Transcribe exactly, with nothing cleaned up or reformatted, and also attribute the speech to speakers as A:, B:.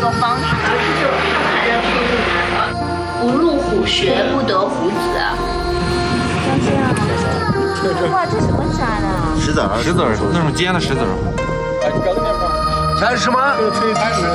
A: 个方式。不入虎穴，不得虎子。
B: 像这样。哇，这什么渣的？
C: 石子儿，
D: 石子儿，那种尖的石子儿。
C: 开始吗？